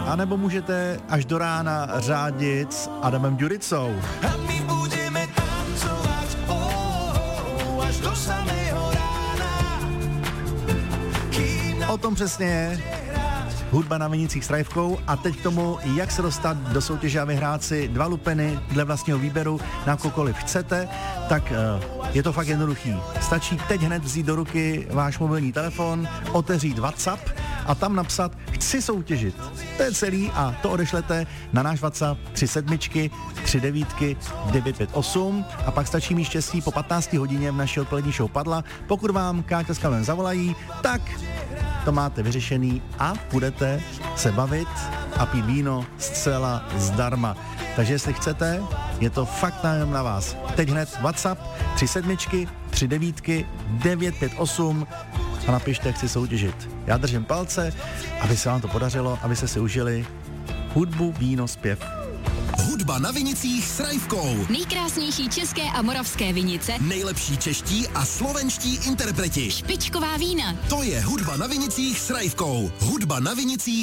A nebo můžete až do rána řádit s Adamem Ďuricou. A my budeme tancovat, až do samého rána. O tom přesně je hudba na vinicích s Rajvkou a teď k tomu, jak se dostat do soutěže a vyhrát si 2 lupeny dle vlastního výběru na kokoliv chcete, tak je to fakt jednoduchý. Stačí teď hned vzít do ruky váš mobilní telefon, otevřít WhatsApp a tam napsat chci soutěžit. To je celý a to odešlete na náš WhatsApp 37 39 958 a pak stačí mít štěstí po 15 hodině v naší odpolední show Padla. Pokud vám Káťa s Kalem zavolají, tak to máte vyřešený a budete se bavit a pít víno zcela zdarma. Takže jestli chcete, je to fakt na vás. Teď hned WhatsApp 37 39 958 a napište, chci soutěžit. Já držím palce, aby se vám to podařilo, abyste si užili hudbu, víno, zpěv. Hudba na vinicích s Rajvkou. Nejkrásnější české a moravské vinice. Nejlepší čeští a slovenští interpreti. Špičková vína. To je Hudba na vinicích s Rajvkou. Hudba na vinicích